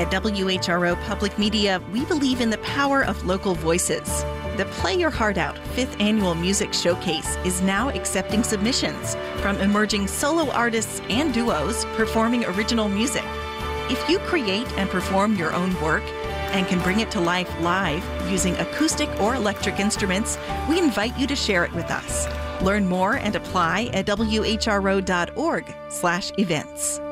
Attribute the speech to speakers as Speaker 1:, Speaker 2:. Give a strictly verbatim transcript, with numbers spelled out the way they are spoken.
Speaker 1: At W H R O Public Media, we believe in the power of local voices. The Play Your Heart Out fifth Annual Music Showcase is now accepting submissions from emerging solo artists and duos performing original music. If you create and perform your own work and can bring it to life live using acoustic or electric instruments, we invite you to share it with us. Learn more and apply at W H R O dot org slash events.